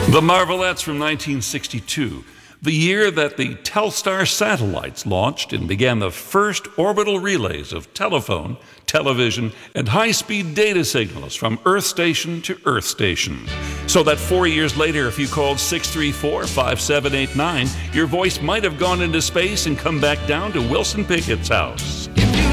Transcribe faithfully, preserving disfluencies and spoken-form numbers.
The Marvelettes from nineteen sixty-two, the year that the Telstar satellites launched and began the first orbital relays of telephone, television, and high-speed data signals from Earth station to Earth station. So that four years later, if you called six three four, five seven eight nine, your voice might have gone into space and come back down to Wilson Pickett's house.